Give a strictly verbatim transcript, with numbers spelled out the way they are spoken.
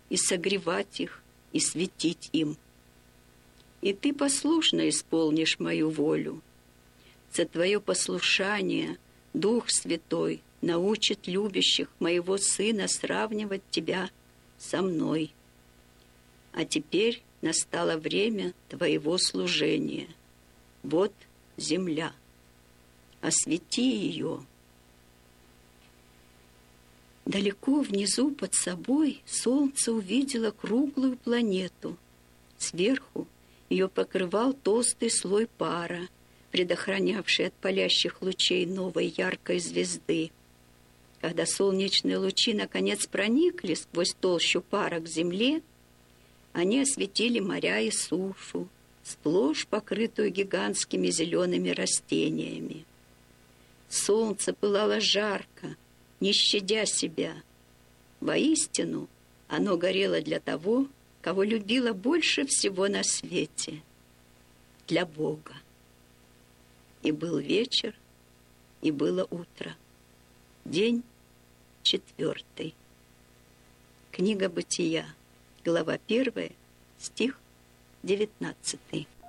и согревать их, и светить им. И ты послушно исполнишь мою волю. За твое послушание Дух Святой научит любящих моего Сына сравнивать тебя со мной. А теперь настало время твоего служения. Вот земля. Освети ее. Далеко внизу под собой солнце увидело круглую планету. Сверху ее покрывал толстый слой пара, предохранявший от палящих лучей новой яркой звезды. Когда солнечные лучи наконец проникли сквозь толщу пара к земле, они осветили моря и сушу, сплошь покрытую гигантскими зелеными растениями. Солнце пылало жарко, не щадя себя. Воистину, оно горело для того, кого любила больше всего на свете, для Бога. И был вечер, и было утро, день четвертый. Книга Бытия, глава первая, стих девятнадцатый.